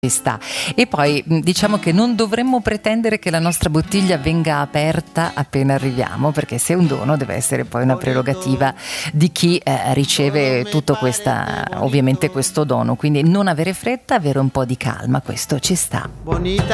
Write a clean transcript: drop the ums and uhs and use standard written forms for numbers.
sta. E poi diciamo che non dovremmo pretendere che la nostra bottiglia venga aperta appena arriviamo, perché se è un dono deve essere poi una prerogativa di chi riceve tutto ovviamente questo dono, quindi non avere fretta, avere un po' di calma, questo ci sta.